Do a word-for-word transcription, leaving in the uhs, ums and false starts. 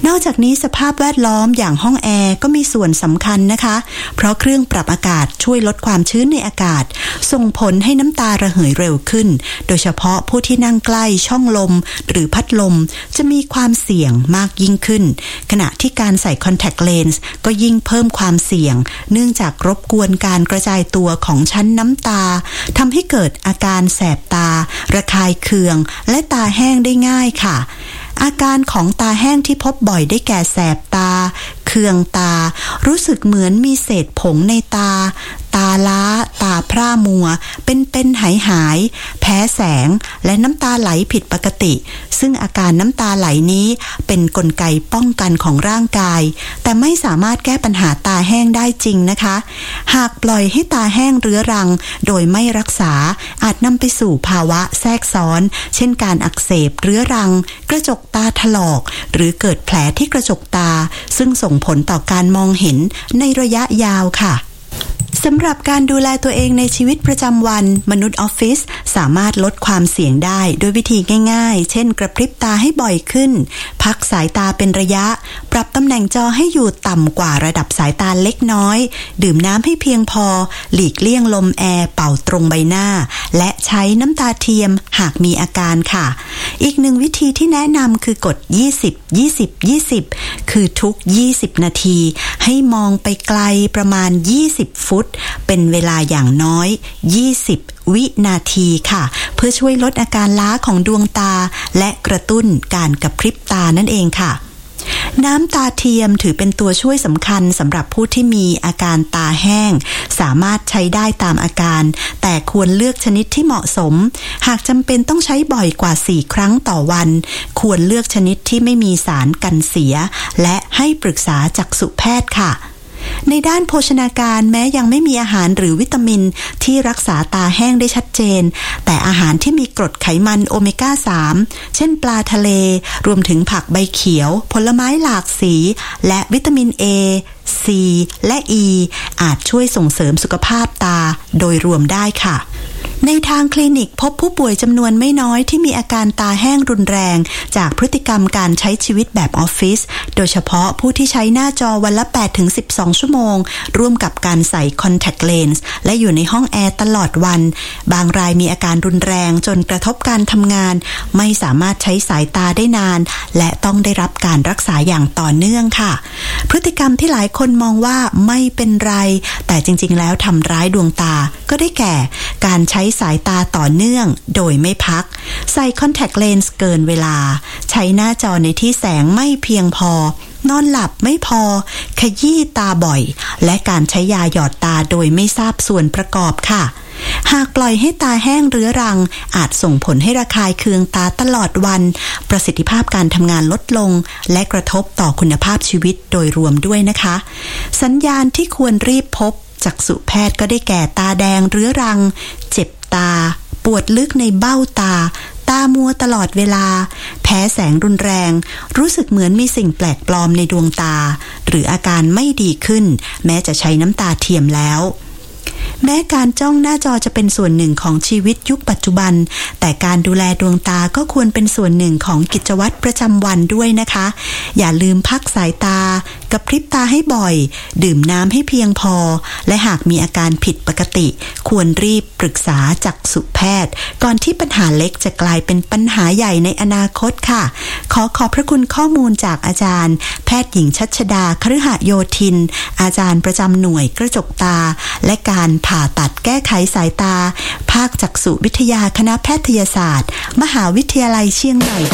นอกจากนี้สภาพแวดล้อมอย่างห้องแอร์ก็มีส่วนสำคัญนะคะเพราะเครื่องปรับอากาศช่วยลดความชื้นในอากาศส่งผลให้น้ำตาระเหยเร็วขึ้นโดยเฉพาะผู้ที่นั่งใกล้ช่องลมหรือพัดลมจะมีความเสี่ยงมากยิ่งขึ้นขณะที่การใส่คอนแทคเลนส์ก็ยิ่งเพิ่มความเสี่ยงเนื่องจากรบกวนการกระจายตัวของชั้นน้ำตาทำให้เกิดอาการแสบตาระคายเคืองและตาแห้งได้ง่ายค่ะอาการของตาแห้งที่พบบ่อยได้แก่แสบตาเคืองตารู้สึกเหมือนมีเศษผงในตาตาล้าตาพร่ามัวเป็นเป็นหายหายแพ้แสงและน้ำตาไหลผิดปกติซึ่งอาการน้ำตาไหลนี้เป็นกลไกป้องกันของร่างกายแต่ไม่สามารถแก้ปัญหาตาแห้งได้จริงนะคะหากปล่อยให้ตาแห้งเรื้อรังโดยไม่รักษาอาจนำไปสู่ภาวะแทรกซ้อนเช่นการอักเสบเรื้อรังกระจกตาถลอกหรือเกิดแผลที่กระจกตาซึ่งส่งผลต่อการมองเห็นในระยะยาวค่ะสำหรับการดูแลตัวเองในชีวิตประจำวันมนุษย์ออฟฟิศสามารถลดความเสี่ยงได้ด้วยวิธีง่ายๆเช่นกระพริบตาให้บ่อยขึ้นพักสายตาเป็นระยะปรับตำแหน่งจอให้อยู่ต่ำกว่าระดับสายตาเล็กน้อยดื่มน้ำให้เพียงพอหลีกเลี่ยงลมแอร์เป่าตรงใบหน้าและใช้น้ำตาเทียมหากมีอาการค่ะอีกหนึ่งวิธีที่แนะนำคือกฎยี่สิบ ยี่สิบ ยี่สิบคือทุกยี่สิบนาทีให้มองไปไกลประมาณยี่สิบฟุตเป็นเวลาอย่างน้อยยี่สิบวินาทีค่ะเพื่อช่วยลดอาการล้าของดวงตาและกระตุ้นการกระพริบตานั่นเองค่ะน้ำตาเทียมถือเป็นตัวช่วยสำคัญสำหรับผู้ที่มีอาการตาแห้งสามารถใช้ได้ตามอาการแต่ควรเลือกชนิดที่เหมาะสมหากจำเป็นต้องใช้บ่อยกว่าสี่ครั้งต่อวันควรเลือกชนิดที่ไม่มีสารกันเสียและให้ปรึกษาจักษุแพทย์ค่ะในด้านโภชนาการแม้ยังไม่มีอาหารหรือวิตามินที่รักษาตาแห้งได้ชัดเจนแต่อาหารที่มีกรดไขมันโอเมก้าสามเช่นปลาทะเลรวมถึงผักใบเขียวผลไม้หลากสีและวิตามิน A C และ E อาจช่วยส่งเสริมสุขภาพตาโดยรวมได้ค่ะในทางคลินิกพบผู้ป่วยจำนวนไม่น้อยที่มีอาการตาแห้งรุนแรงจากพฤติกรรมการใช้ชีวิตแบบออฟฟิศโดยเฉพาะผู้ที่ใช้หน้าจอวันละ แปดถึงสิบสอง ชั่วโมงร่วมกับการใส่คอนแทคเลนส์และอยู่ในห้องแอร์ตลอดวันบางรายมีอาการรุนแรงจนกระทบการทำงานไม่สามารถใช้สายตาได้นานและต้องได้รับการรักษาอย่างต่อเนื่องค่ะพฤติกรรมที่หลายคนมองว่าไม่เป็นไรแต่จริงๆแล้วทำร้ายดวงตาก็ได้แก่การใช้สายตาต่อเนื่องโดยไม่พักใส่คอนแทคเลนส์เกินเวลาใช้หน้าจอในที่แสงไม่เพียงพอนอนหลับไม่พอขยี้ตาบ่อยและการใช้ยาหยอดตาโดยไม่ทราบส่วนประกอบค่ะหากปล่อยให้ตาแห้งเรื้อรังอาจส่งผลให้ระคายเคืองตาตลอดวันประสิทธิภาพการทำงานลดลงและกระทบต่อคุณภาพชีวิตโดยรวมด้วยนะคะสัญญาณที่ควรรีบพบจักษุแพทย์ก็ได้แก่ตาแดงเรื้อรังเจ็บตาปวดลึกในเบ้าตาตามัวตลอดเวลาแพ้แสงรุนแรงรู้สึกเหมือนมีสิ่งแปลกปลอมในดวงตาหรืออาการไม่ดีขึ้นแม้จะใช้น้ำตาเทียมแล้วแม้การจ้องหน้าจอจะเป็นส่วนหนึ่งของชีวิตยุคปัจจุบันแต่การดูแลดวงตาก็ควรเป็นส่วนหนึ่งของกิจวัตรประจำวันด้วยนะคะอย่าลืมพักสายตากระพริบตาให้บ่อยดื่มน้ำให้เพียงพอและหากมีอาการผิดปกติควรรีบปรึกษาจักษุแพทย์ก่อนที่ปัญหาเล็กจะกลายเป็นปัญหาใหญ่ในอนาคตค่ะขอขอบพระคุณข้อมูลจากอาจารย์แพทย์หญิงชัชดาคฤหโยธินอาจารย์ประจำหน่วยกระจกตาและการผ่าตัดแก้ไขสายตาภาคจักษุวิทยาคณะแพทยศาสตร์มหาวิทยาลัยเชียงใหม่